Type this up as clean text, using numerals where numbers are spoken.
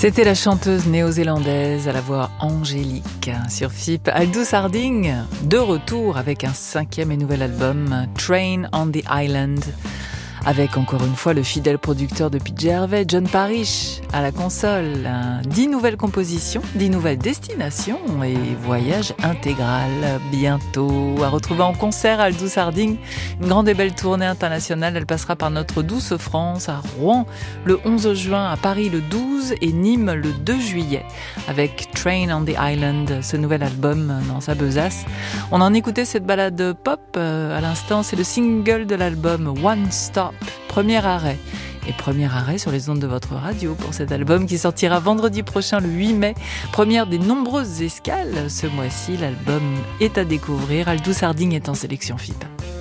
C'était la chanteuse néo-zélandaise à la voix angélique sur FIP, Aldous Harding, de retour avec un 5e et nouvel album, Train on the Island, avec encore une fois le fidèle producteur de PJ Harvey, John Parrish, à la console. 10 nouvelles compositions, 10 nouvelles destinations et voyage intégral. Bientôt à retrouver en concert Aldous Harding, une grande et belle tournée internationale. Elle passera par notre douce France, à Rouen le 11 juin, à Paris le 12 et Nîmes le 2 juillet. Avec Train on the Island, ce nouvel album dans sa besace. On en écoutait cette balade pop à l'instant, c'est le single de l'album One Stop. Premier arrêt. Et premier arrêt sur les ondes de votre radio pour cet album qui sortira vendredi prochain, le 8 mai. Première des nombreuses escales ce mois-ci. L'album est à découvrir. Aldous Harding est en sélection FIP.